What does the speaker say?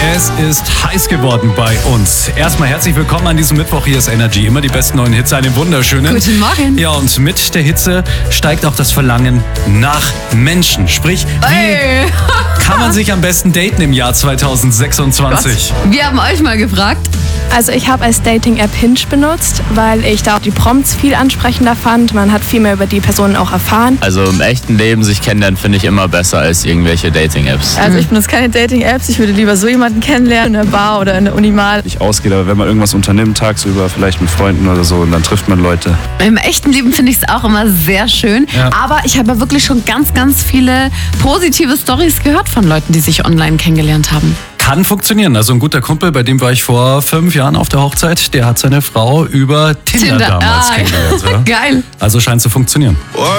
Es ist heiß geworden bei uns. Erstmal herzlich willkommen an diesem Mittwoch. Hier ist Energy. Immer die besten neuen Hits, einen wunderschönen. Guten Morgen. Ja, und mit der Hitze steigt auch das Verlangen nach Menschen. Sprich, wie kann man sich am besten daten im Jahr 2026? Wir haben euch mal gefragt. Also ich habe als Dating-App Hinge benutzt, weil ich da auch die Prompts viel ansprechender fand. Man hat viel mehr über die Personen auch erfahren. Also im echten Leben sich kennenlernen finde ich immer besser als irgendwelche Dating-Apps. Also ich benutze keine Dating-Apps, ich würde lieber so jemanden kennenlernen, in der Bar oder in der Uni mal. Nicht ausgeht, aber wenn man irgendwas unternimmt, tagsüber vielleicht mit Freunden oder so, und dann trifft man Leute. Im echten Leben finde ich es auch immer sehr schön. Ja. Aber ich habe wirklich schon ganz, ganz viele positive Storys gehört von Leuten, die sich online kennengelernt haben. Kann funktionieren. Also ein guter Kumpel, bei dem war ich vor 5 Jahren auf der Hochzeit, der hat seine Frau über Tinder damals kennengelernt. Ja. Geil. Also scheint zu funktionieren.